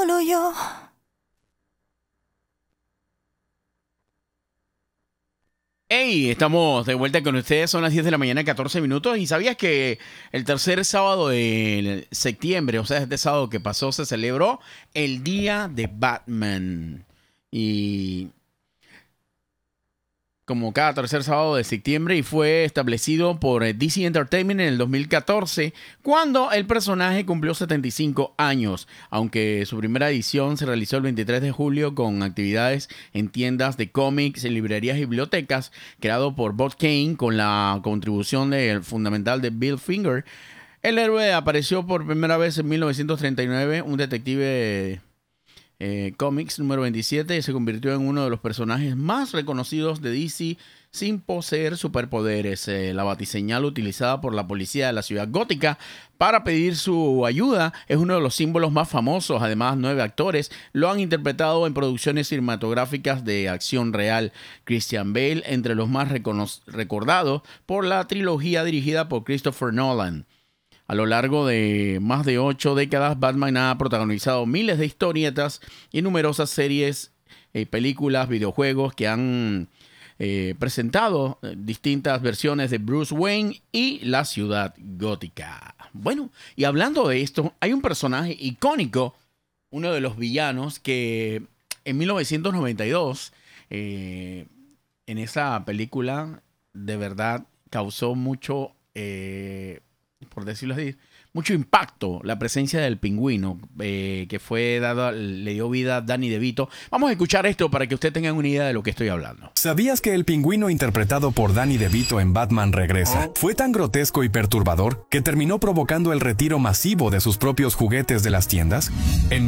solo yo. Hey, estamos de vuelta con ustedes, son las 10 de la mañana, 14 minutos. ¿Y sabías que el tercer sábado de septiembre, o sea, este sábado que pasó, se celebró el Día de Batman? Y como cada tercer sábado de septiembre, y fue establecido por DC Entertainment en el 2014, cuando el personaje cumplió 75 años, aunque su primera edición se realizó el 23 de julio con actividades en tiendas de cómics, en librerías y bibliotecas, creado por Bob Kane con la contribución fundamental de Bill Finger. El héroe apareció por primera vez en 1939, un detective Comics número 27, y se convirtió en uno de los personajes más reconocidos de DC sin poseer superpoderes. La batiseñal utilizada por la policía de la ciudad gótica para pedir su ayuda es uno de los símbolos más famosos. Además, 9 actores lo han interpretado en producciones cinematográficas de acción real. Christian Bale, entre los más recordados por la trilogía dirigida por Christopher Nolan. A lo largo de más de 8 décadas, Batman ha protagonizado miles de historietas y numerosas series, películas, videojuegos que han presentado distintas versiones de Bruce Wayne y la ciudad gótica. Bueno, y hablando de esto, hay un personaje icónico, uno de los villanos que en 1992, en esa película, de verdad causó mucho... por decirlo así, mucho impacto la presencia del Pingüino, que fue dado, le dio vida a Danny DeVito. Vamos a escuchar esto para que usted tenga una idea de lo que estoy hablando. ¿Sabías que el Pingüino interpretado por Danny DeVito en Batman Regresa fue tan grotesco y perturbador que terminó provocando el retiro masivo de sus propios juguetes de las tiendas? En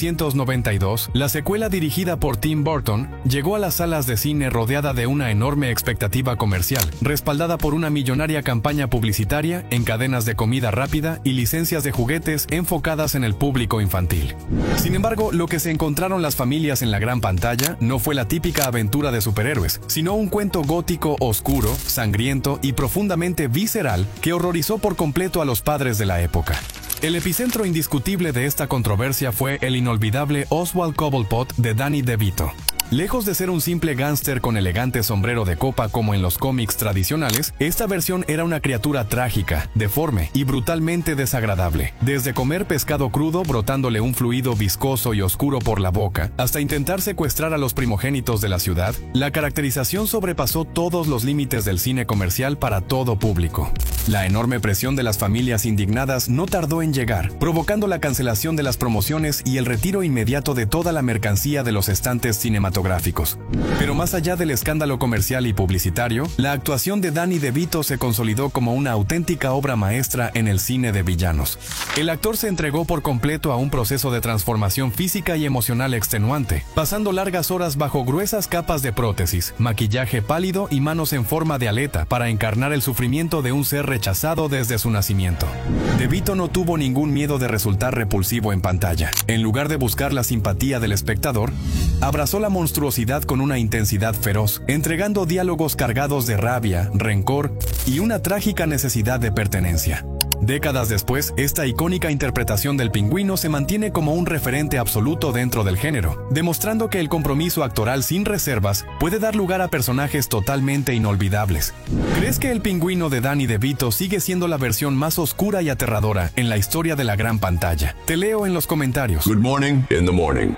1992, la secuela dirigida por Tim Burton llegó a las salas de cine rodeada de una enorme expectativa comercial, respaldada por una millonaria campaña publicitaria en cadenas de comida rápida y licencias de juguetes enfocadas en el público infantil. Sin embargo, lo que se encontraron las familias en la gran pantalla no fue la típica aventura de superhéroes, sino un cuento gótico oscuro, sangriento y profundamente visceral que horrorizó por completo a los padres de la época. El epicentro indiscutible de esta controversia fue el inolvidable Oswald Cobblepot de Danny DeVito. Lejos de ser un simple gángster con elegante sombrero de copa como en los cómics tradicionales, esta versión era una criatura trágica, deforme y brutalmente desagradable. Desde comer pescado crudo brotándole un fluido viscoso y oscuro por la boca, hasta intentar secuestrar a los primogénitos de la ciudad, la caracterización sobrepasó todos los límites del cine comercial para todo público. La enorme presión de las familias indignadas no tardó en llegar, provocando la cancelación de las promociones y el retiro inmediato de toda la mercancía de los estantes cinematográficos. Pero más allá del escándalo comercial y publicitario, la actuación de Danny DeVito se consolidó como una auténtica obra maestra en el cine de villanos. El actor se entregó por completo a un proceso de transformación física y emocional extenuante, pasando largas horas bajo gruesas capas de prótesis, maquillaje pálido y manos en forma de aleta para encarnar el sufrimiento de un ser rechazado desde su nacimiento. DeVito no tuvo ningún miedo de resultar repulsivo en pantalla. En lugar de buscar la simpatía del espectador, abrazó la monstruosidad con una intensidad feroz, entregando diálogos cargados de rabia, rencor y una trágica necesidad de pertenencia. Décadas después, esta icónica interpretación del Pingüino se mantiene como un referente absoluto dentro del género, demostrando que el compromiso actoral sin reservas puede dar lugar a personajes totalmente inolvidables. ¿Crees que el Pingüino de Danny DeVito sigue siendo la versión más oscura y aterradora en la historia de la gran pantalla? Te leo en los comentarios. Good morning in the morning.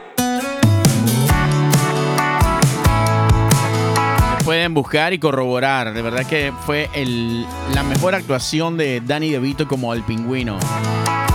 Pueden buscar y corroborar. De verdad que fue la mejor actuación de Danny DeVito como el Pingüino.